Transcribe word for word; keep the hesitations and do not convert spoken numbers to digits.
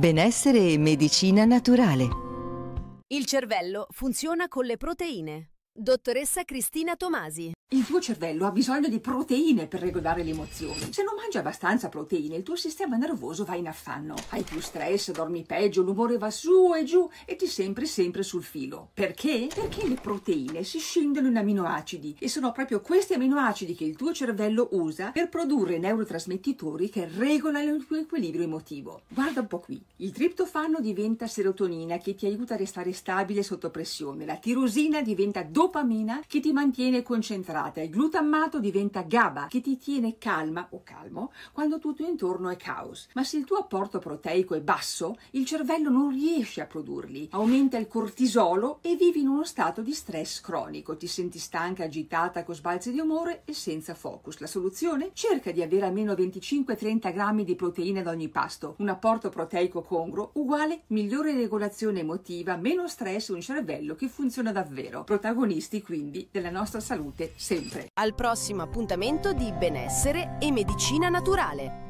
Benessere e medicina naturale. Il cervello funziona con le proteine. Dottoressa Cristina Tomasi. Il tuo cervello ha bisogno di proteine per regolare le emozioni. Se non mangi abbastanza proteine, il tuo sistema nervoso va in affanno. Hai più stress, dormi peggio, l'umore va su e giù e ti sembri sempre sul filo. Perché? Perché le proteine si scindono in aminoacidi e sono proprio questi aminoacidi che il tuo cervello usa per produrre neurotrasmettitori che regolano il tuo equilibrio emotivo. Guarda un po' qui. Il triptofano diventa serotonina che ti aiuta a restare stabile sotto pressione. La tirosina diventa dopamina che ti mantiene concentrato. Il glutammato diventa GABA che ti tiene calma o calmo quando tutto intorno è caos. Ma se il tuo apporto proteico è basso, il cervello non riesce a produrli. Aumenta il cortisolo e vivi in uno stato di stress cronico. Ti senti stanca, agitata, con sbalzi di umore e senza focus. La soluzione? Cerca di avere almeno venticinque trenta grammi di proteine ad ogni pasto. Un apporto proteico congruo uguale migliore regolazione emotiva, meno stress e un cervello che funziona davvero. Protagonisti quindi della nostra salute sempre. Al prossimo appuntamento di Benessere e Medicina Naturale.